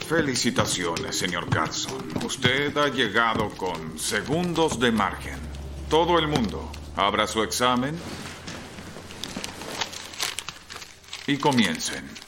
Felicitaciones, señor Carson. Usted ha llegado con segundos de margen. Todo el mundo, abra su examen y comiencen.